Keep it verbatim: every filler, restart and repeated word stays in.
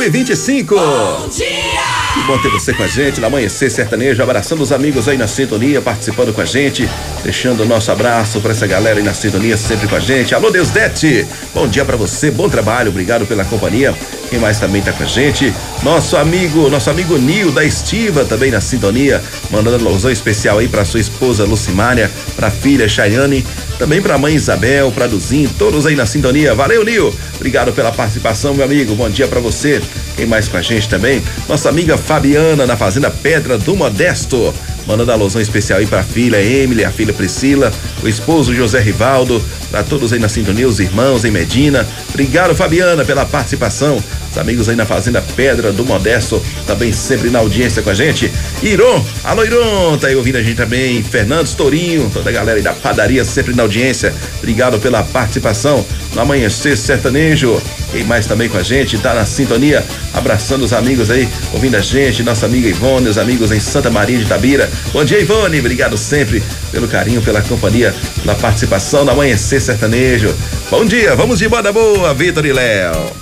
cinco e vinte e cinco. Bom dia! Que bom ter você com a gente no Amanhecer Sertanejo, abraçando os amigos aí na sintonia, participando com a gente, deixando o nosso abraço pra essa galera aí na sintonia, sempre com a gente. Alô, Deusdete, bom dia pra você, bom trabalho, obrigado pela companhia. Quem mais também tá com a gente? Nosso amigo, nosso amigo Nil da Estiva também na sintonia, mandando alusão especial aí pra sua esposa Lucimária, pra filha Chayane, também pra mãe Isabel, pra Duzinho, todos aí na sintonia. Valeu, Nil, obrigado pela participação, meu amigo, bom dia pra você. Quem mais com a gente também? Nossa amiga Fabiana, na Fazenda Pedra do Modesto, mandando alusão especial aí pra filha Emily, a filha Priscila, o esposo José Rivaldo, pra todos aí na sintonia, os irmãos em Medina. Obrigado, Fabiana, pela participação. Os amigos aí na Fazenda Pedra do Modesto, também sempre na audiência com a gente. Iron, alô Iron, tá aí ouvindo a gente também. Fernandes Tourinho, toda a galera aí da padaria sempre na audiência. Obrigado pela participação no Amanhecer Sertanejo. Quem mais também com a gente, tá na sintonia, abraçando os amigos aí, ouvindo a gente, nossa amiga Ivone, os amigos em Santa Maria de Itabira. Bom dia, Ivone, obrigado sempre pelo carinho, pela companhia, pela participação no Amanhecer Sertanejo. Bom dia, vamos de moda boa, Vitor e Léo.